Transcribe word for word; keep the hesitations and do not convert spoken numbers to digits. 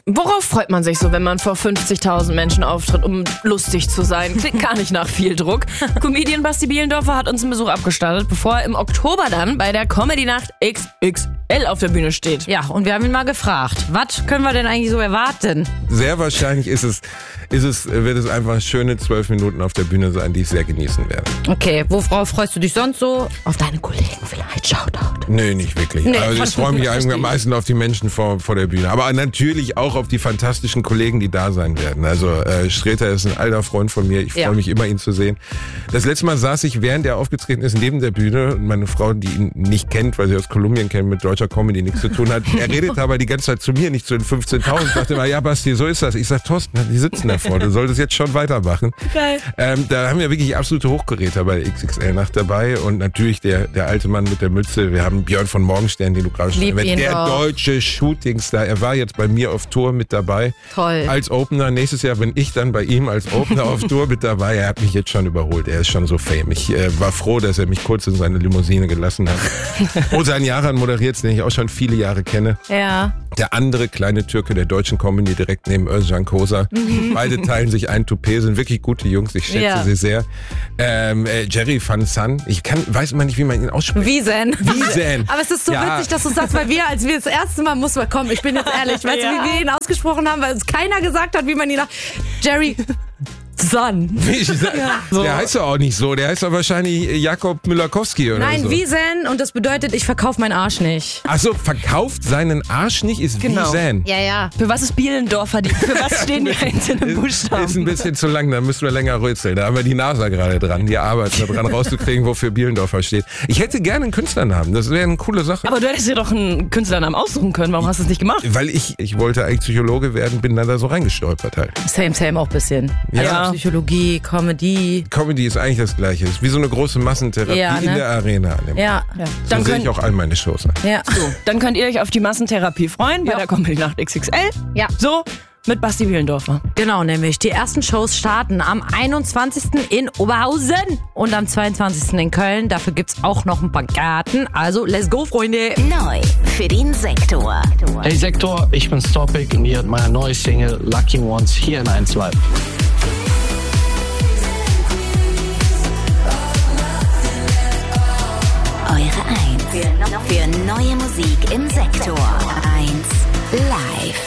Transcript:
Worauf freut man sich so, wenn man vor fünfzigtausend Menschen auftritt, um lustig zu sein? Klingt gar nicht nach viel Druck. Comedian Basti Bielendorfer hat uns einen Besuch abgestattet, bevor er im Oktober dann bei der Comedy-Nacht X X L auf der Bühne steht. Ja, und wir haben ihn mal gefragt, was können wir denn eigentlich so erwarten? Sehr wahrscheinlich ist es, ist es, wird es einfach schöne zwölf Minuten auf der Bühne sein, die ich sehr genießen werde. Okay, worauf freust du dich sonst so? Auf deine Kollegen vielleicht, Shoutout. Nö, nicht wirklich. Nee, also ich freue mich eigentlich am meisten auf die Menschen vor, vor der Bühne. Aber natürlich auch auf die fantastischen Kollegen, die da sein werden. Also äh, Sträter ist ein alter Freund von mir. Ich freue Ja. mich immer, ihn zu sehen. Das letzte Mal saß ich, während er aufgetreten ist, neben der Bühne. Und meine Frau, die ihn nicht kennt, weil sie aus Kolumbien kennt, mit deutscher Comedy nichts zu tun hat. Er redet aber die ganze Zeit zu mir, nicht zu den fünfzehntausend. Ich dachte immer, ja Basti, so ist das. Ich sag, Thorsten, die sitzen davor. Du solltest jetzt schon weitermachen. Geil. Ähm, da haben wir wirklich absolute Hochgeräte bei der X X L-Nacht dabei. Und natürlich der, der alte Mann mit der Mütze. Wir haben Björn von Morgenstern, den du gerade schon Lieb erwähnt. ihn Der auch. deutsche Shootingstar. Er war jetzt bei mir auf Tour mit dabei. Toll. Als Opener. Nächstes Jahr bin ich dann bei ihm als Opener auf Tour mit dabei. Er hat mich jetzt schon überholt. Er ist schon so fame. Ich äh, war froh, dass er mich kurz in seine Limousine gelassen hat. Ozan Yaran moderiert, den ich auch schon viele Jahre kenne. Ja. Der andere kleine Türke der deutschen Comedy direkt neben Özcan Kosa. Beide teilen sich ein Toupet, sind wirklich gute Jungs. Ich schätze Ja. sie sehr. Ähm, äh, Jerry Van San. Ich kann, weiß immer nicht, wie man ihn ausspricht. Wiesen. Wiesen. Aber es ist so Ja. witzig, dass du sagst, weil wir, als wir das erste Mal, muss man kommen, ich bin jetzt ehrlich, weißt Ja. du, wie wir ihn ausgesprochen haben, weil uns keiner gesagt hat, wie man ihn nach Jerry Sun. Ich sag, Der heißt doch auch nicht so. Der heißt doch wahrscheinlich Jakob Mülakowski oder Nein, so. Wiesen, und das bedeutet, ich verkaufe meinen Arsch nicht. Ach so, verkauft seinen Arsch nicht, ist Genau. Wiesen. Ja, ja. Für was ist Bielendorfer? Die, für was stehen die einzelnen Buchstaben? Ist ein bisschen zu lang, da müssen wir länger rötzeln. Da haben wir die NASA gerade dran, die arbeiten daran rauszukriegen, wofür Bielendorfer steht. Ich hätte gerne einen Künstlernamen, das wäre eine coole Sache. Aber du hättest dir doch einen Künstlernamen aussuchen können. Warum hast du es nicht gemacht? Weil ich, ich wollte eigentlich Psychologe werden, bin dann da so reingestolpert halt. Same, same auch ein bisschen. Also Ja. Psychologie, Comedy. Comedy ist eigentlich das Gleiche. Ist wie so eine große Massentherapie Ja, ne? in der Arena. Ja, ja. So Dann sehe könnt- ich auch all meine Shows an. Ja. Dann könnt ihr euch auf die Massentherapie freuen bei Ja. der Comedy-Nacht X X L. Ja. So, mit Basti Bielendorfer. Genau, nämlich. Die ersten Shows starten am einundzwanzigsten in Oberhausen und am zweiundzwanzigsten in Köln. Dafür gibt's auch noch ein paar Karten. Also, let's go, Freunde. Neu für den Sektor. Hey Sektor, ich bin's Topic und ihr hört meine neue Single Lucky Ones hier in eins Live. Eure eins. Für neue Musik im Sektor. eins Live.